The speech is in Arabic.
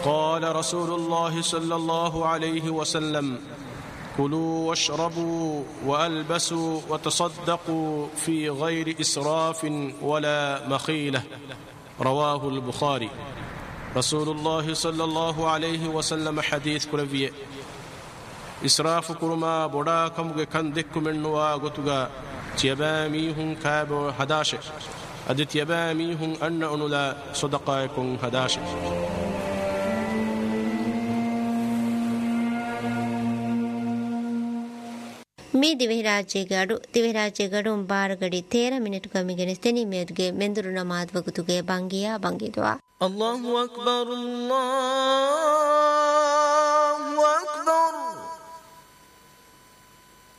قال رسول الله صلى الله عليه وسلم كلوا واشربوا وألبسوا وتصدقوا في غير إسراف ولا مخيلة رواه البخاري. رسول الله صلى الله عليه وسلم حديث كربيه إسراف كرما بودا كمغ كندك منوا غتغا تيباميهم كابو هداش أدت يباميهم أن أنلا صدقائكم هداش. ಮೀ ದಿವಿರಾಜ್ಯಗಡು ಬಾರಗಡಿ 13 ಮಿನಿಟ್ ಗಮಿಗೆನೆ ತೆನಿ ಮೇದ್ಗೆ ಮೆಂದುರು ನಮಾದ್ ವಗುತುಗೆ ಬಂಗಿಯಾ ಬಂಗಿದ್ವಾ ಅಲ್ಲಾಹು ಅಕ್ಬರ್ ಅಲ್ಲಾಹ್